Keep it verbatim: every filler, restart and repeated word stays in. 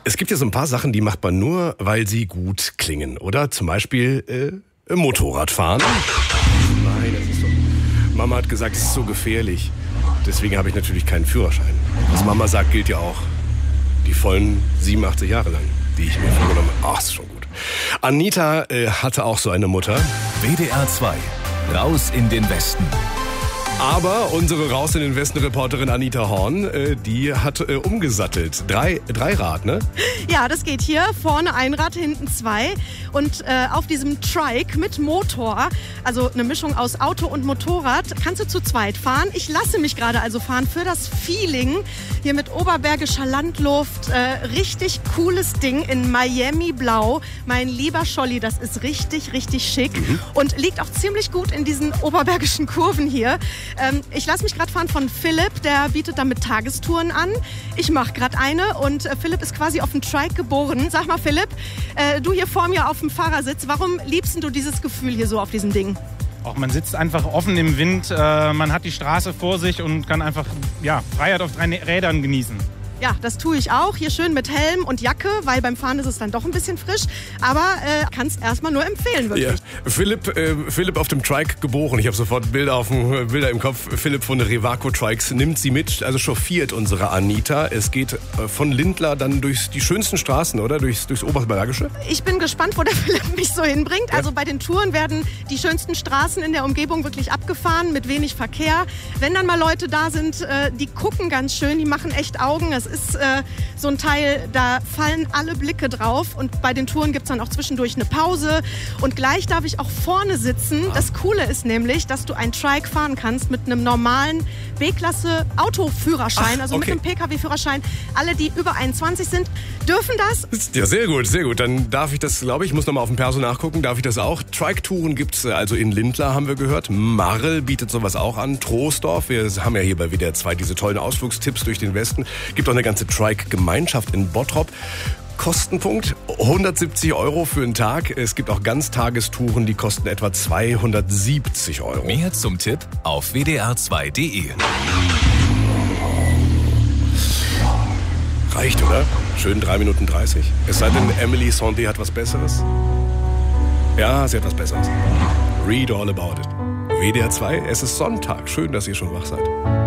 Es gibt ja so ein paar Sachen, die macht man nur, weil sie gut klingen, oder? Zum Beispiel äh, Motorradfahren. Nein, das ist so. Mama hat gesagt, es ist so gefährlich. Deswegen habe ich natürlich keinen Führerschein. Was Mama sagt, gilt ja auch die vollen siebenundachtzig Jahre lang, die ich mir vorgenommen habe. Ach, ist schon gut. Anita äh, hatte auch so eine Mutter. W D R zwei, raus in den Westen. Aber unsere Raus in den Westen-Reporterin Anita Horn, äh, die hat äh, umgesattelt. Drei, Dreirad, ne? Ja, das geht hier. Vorne ein Rad, hinten zwei. Und äh, auf diesem Trike mit Motor, also eine Mischung aus Auto und Motorrad, kannst du zu zweit fahren. Ich lasse mich gerade also fahren für das Feeling. Hier mit oberbergischer Landluft. Äh, richtig cooles Ding in Miami Blau. Mein lieber Scholli, das ist richtig, richtig schick. Mhm. Und liegt auch ziemlich gut in diesen oberbergischen Kurven hier. Ähm, ich lasse mich gerade fahren von Philipp, der bietet damit Tagestouren an. Ich mache gerade eine und äh, Philipp ist quasi auf dem Trike geboren. Sag mal Philipp, äh, du hier vor mir auf dem Fahrersitz, warum liebst du dieses Gefühl hier so auf diesem Ding? Auch man sitzt einfach offen im Wind, äh, man hat die Straße vor sich und kann einfach ja, Freiheit auf drei Rädern genießen. Ja, das tue ich auch. Hier schön mit Helm und Jacke, weil beim Fahren ist es dann doch ein bisschen frisch. Aber äh, kann es erstmal nur empfehlen, wirklich. Ja. Philipp, äh, Philipp auf dem Trike geboren. Ich habe sofort Bilder, auf dem, Bilder im Kopf. Philipp von Revaco Trikes nimmt sie mit, also chauffiert unsere Anita. Es geht äh, von Lindlar dann durch die schönsten Straßen, oder? Durchs, durchs Oberbergische. Ich bin gespannt, wo der Philipp mich so hinbringt. Ja. Also bei den Touren werden die schönsten Straßen in der Umgebung wirklich abgefahren, mit wenig Verkehr. Wenn dann mal Leute da sind, äh, die gucken ganz schön, die machen echt Augen. Es ist äh, so ein Teil, da fallen alle Blicke drauf und bei den Touren gibt es dann auch zwischendurch eine Pause und gleich darf ich auch vorne sitzen. Das Coole ist nämlich, dass du ein Trike fahren kannst mit einem normalen B-Klasse Autoführerschein, Ach, also okay. mit einem P K W-Führerschein. Alle, die über einundzwanzig sind, dürfen das. Ja, sehr gut, sehr gut. Dann darf ich das, glaube ich, ich muss nochmal auf dem Perso nachgucken, darf ich das auch. Trike-Touren gibt es also in Lindlar, haben wir gehört. Marl bietet sowas auch an. Troisdorf, wir haben ja hier bei W D R zwei diese tollen Ausflugstipps durch den Westen. Gibt auch eine ganze Trike-Gemeinschaft in Bottrop. Kostenpunkt hundertsiebzig Euro für einen Tag. Es gibt auch Ganztagestouren, die kosten etwa zweihundertsiebzig Euro. Mehr zum Tipp auf w d r zwei punkt d e. Reicht, oder? Schön drei Minuten dreißig. Es sei denn, Emily Sondé hat was Besseres. Ja, sie hat was Besseres. Read all about it. W D R zwei, es ist Sonntag. Schön, dass ihr schon wach seid.